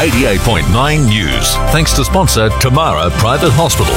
88.9 News. Thanks to sponsor Tamara Private Hospital.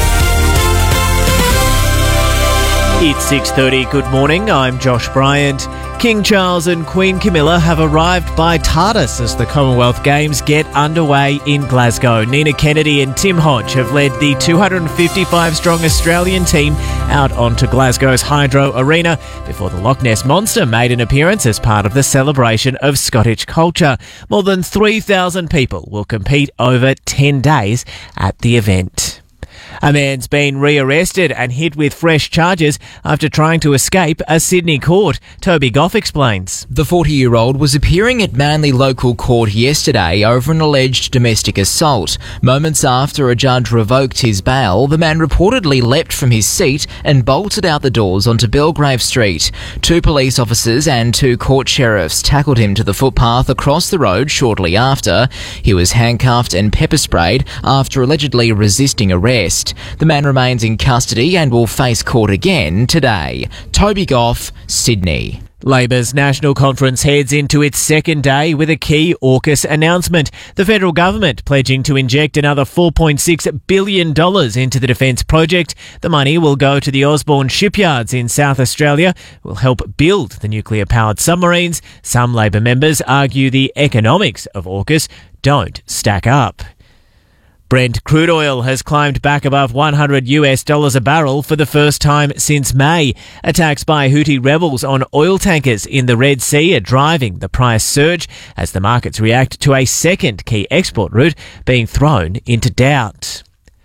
It's 6:30. Good morning. I'm Josh Bryant. King Charles and Queen Camilla have arrived by TARDIS as the Commonwealth Games get underway in Glasgow. Nina Kennedy and Tim Hodge have led the 255-strong Australian team out onto Glasgow's Hydro Arena before the Loch Ness Monster made an appearance as part of the celebration of Scottish culture. More than 3,000 people will compete over 10 days at the event. A man's been rearrested and hit with fresh charges after trying to escape a Sydney court. Toby Goff explains. The 40-year-old was appearing at Manly Local Court yesterday over an alleged domestic assault. Moments after a judge revoked his bail, the man reportedly leapt from his seat and bolted out the doors onto Belgrave Street. 2 police officers and 2 court sheriffs tackled him to the footpath across the road shortly after. He was handcuffed and pepper sprayed after allegedly resisting arrest. The man remains in custody and will face court again today. Toby Goff, Sydney. Labor's National Conference heads into its second day with a key AUKUS announcement. The federal government pledging to inject another $4.6 billion into the defence project. The money will go to the Osborne shipyards in South Australia, will help build the nuclear-powered submarines. Some Labor members argue the economics of AUKUS don't stack up. Brent crude oil has climbed back above $100 a barrel for the first time since May. Attacks by Houthi rebels on oil tankers in the Red Sea are driving the price surge as the markets react to a second key export route being thrown into doubt.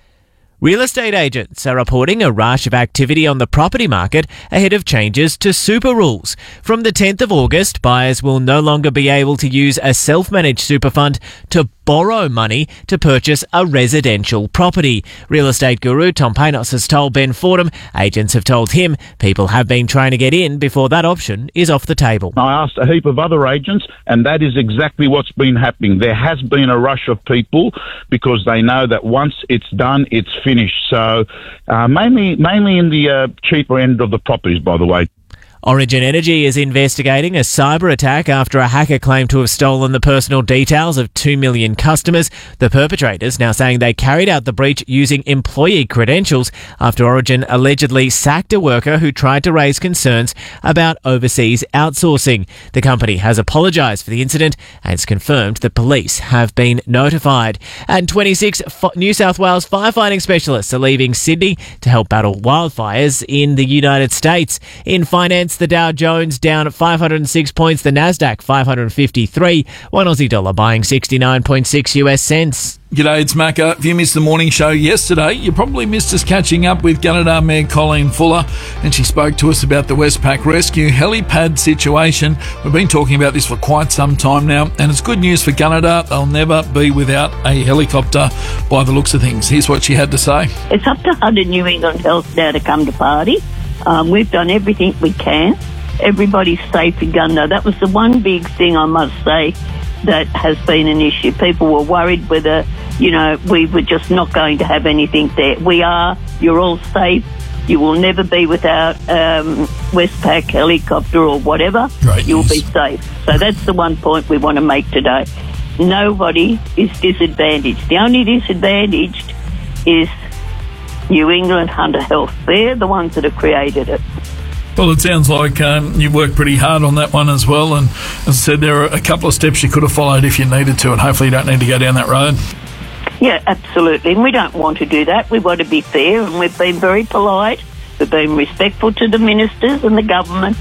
Real estate agents are reporting a rush of activity on the property market ahead of changes to super rules. From the 10th of August, buyers will no longer be able to use a self-managed super fund to borrow money to purchase a residential property. Real estate guru Tom Panos has told Ben Fordham agents have told him people have been trying to get in before that option is off the table. I asked a heap of other agents, and that is exactly what's been happening. There has been a rush of people because they know that once it's done, it's finished. So mainly in the cheaper end of the properties, by the way. Origin Energy is investigating a cyber attack after a hacker claimed to have stolen the personal details of 2 million customers. The perpetrators now saying they carried out the breach using employee credentials after Origin allegedly sacked a worker who tried to raise concerns about overseas outsourcing. The company has apologised for the incident and has confirmed the police have been notified. And 26 New South Wales firefighting specialists are leaving Sydney to help battle wildfires in the United States. In finance, the Dow Jones down at 506 points, the Nasdaq 553, one Aussie dollar buying 69.6 US cents. G'day, it's Macca. If you missed the morning show yesterday, you probably missed us catching up with Gunnedah Mayor Colleen Fuller, and she spoke to us about the Westpac Rescue helipad situation. We've been talking about this for quite some time now, and it's good news for Gunnedah. They'll never be without a helicopter by the looks of things. Here's what she had to say. It's up to HUD and New England Health now to come to party. We've done everything we can. Everybody's safe in Gunnedah. That was the one big thing, I must say, that has been an issue. People were worried whether, we were just not going to have anything there. We are. You're all safe. You will never be without Westpac helicopter or whatever. Great You'll news. be safe. So that's the one point we want to make today. Nobody is disadvantaged. The only disadvantaged is New England Hunter Health. They're the ones that have created it. Well, it sounds like you've worked pretty hard on that one as well, and as I said, there are a couple of steps you could have followed if you needed to, and hopefully you don't need to go down that road. Yeah, absolutely. And we don't want to do that. We want to be fair, and we've been very polite. We've been respectful to the ministers and the government,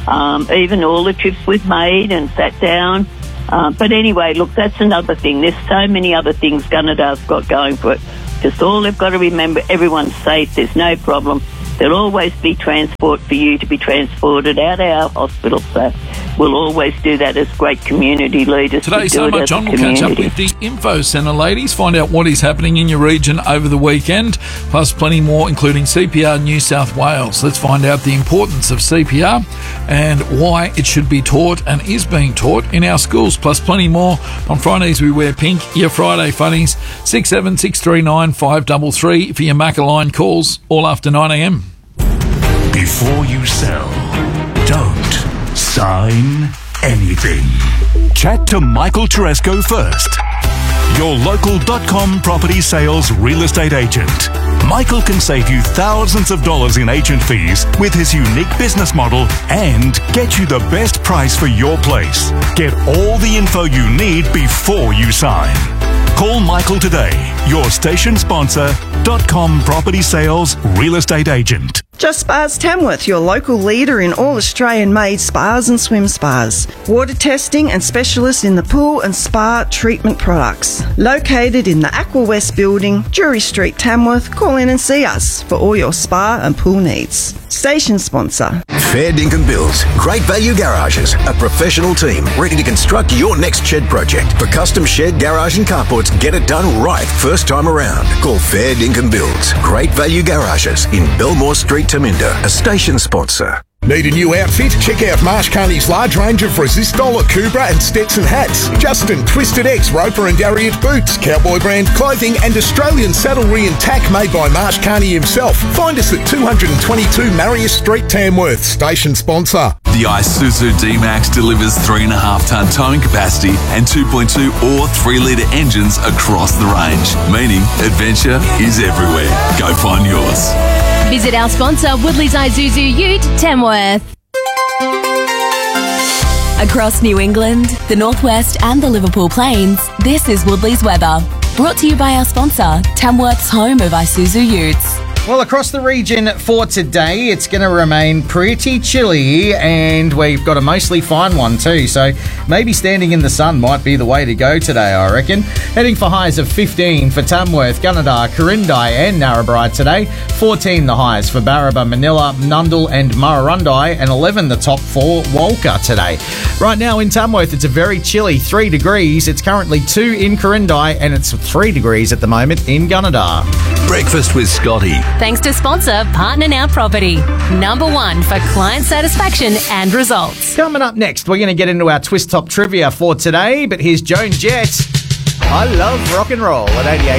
even all the trips we've made and sat down. But anyway, look, that's another thing. There's so many other things Gunnedah's got going for it. Just all they've got to remember, everyone's safe. There's no problem. There'll always be transport for you to be transported out of our hospital. So we'll always do that as great community leaders. Today, so much on. We'll catch up with the Info Centre ladies, find out what is happening in your region over the weekend, plus plenty more, including CPR New South Wales. Let's find out the importance of CPR and why it should be taught and is being taught in our schools, plus plenty more. On Fridays, we wear pink. Your Friday funnies, 67639 533 for your Macca-line calls, all after 9am. Before you sell, don't sign anything. Chat to Michael Teresco first. your local .com property sales real estate agent. Michael can save you thousands of dollars in agent fees with his unique business model and get you the best price for your place. Get all the info you need before you sign. Call Michael today, your station sponsor, .com property sales real estate agent. Just Spas Tamworth, your local leader in all Australian-made spas and swim spas. Water testing and specialists in the pool and spa treatment products. Located in the Aqua West building, Drury Street, Tamworth. Call in and see us for all your spa and pool needs. Station sponsor. Fair Dinkum Builds. Great value garages. A professional team ready to construct your next shed project. For custom shed, garage and carports, get it done right first time around. Call Fair Dinkum Builds. Great value garages in Belmore Street, Taminda. A station sponsor. Need a new outfit? Check out Marsh Carney's large range of Resistol, Akubra and Stetson hats. Justin, Twisted X, Roper and Dariet boots, cowboy brand clothing and Australian saddlery and tack made by Marsh Carney himself. Find us at 222 Marius Street, Tamworth. Station sponsor. The Isuzu D-Max delivers 3.5-tonne towing capacity and 2.2 or 3-litre engines across the range, meaning adventure is everywhere. Go find yours. Visit our sponsor, Woodley's Isuzu Ute, Tamworth. Across New England, the Northwest and the Liverpool Plains, this is Woodley's weather. Brought to you by our sponsor, Tamworth's home of Isuzu Utes. Well, across the region for today, it's going to remain pretty chilly, and we've got a mostly fine one too, so maybe standing in the sun might be the way to go today, I reckon. Heading for highs of 15 for Tamworth, Gunnedah, Corindai and Narrabri today, 14 the highs for Barraba, Manila, Nundle and Murrurundi, and 11 the top for Walker today. Right now in Tamworth, it's a very chilly 3 degrees. It's currently 2 in Corindai, and it's 3 degrees at the moment in Gunnedah. Breakfast with Scotty. Thanks to sponsor Partner Now Property. Number 1 for client satisfaction and results. Coming up next, we're going to get into our Twist Top trivia for today, but here's Joan Jett. I love rock and roll at 88.